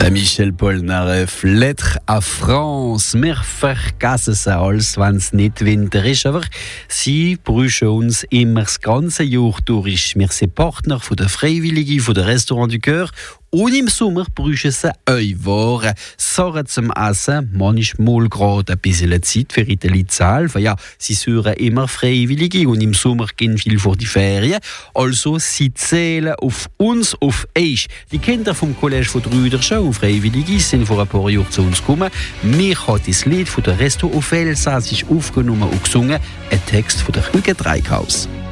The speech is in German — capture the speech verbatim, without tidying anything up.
Michel Polnareff, Lettre à France. Wir vergessen es alles, wenn es nicht Winter ist, aber sie brauchen uns immer das ganze Jahr durch. Wir sind Partner von der Freiwilligen, von der Restaurant du Cœur. Und im Sommer brauchen sie euch Waren, Sachen zum Essen, manchmal gerade ein bisschen Zeit für ihre Leute zu helfen. Ja, sie suchen immer Freiwillige und im Sommer gehen viel vor die Ferien. Also, sie zählen auf uns, auf euch. Die Kinder vom Collège von Rüderscha und Freiwillige sind vor ein paar Jahren zu uns gekommen. Mir hat das Lied von der Resto auf Elsassisch aufgenommen und gesungen, ein Text von der Hüge Dreikhaus.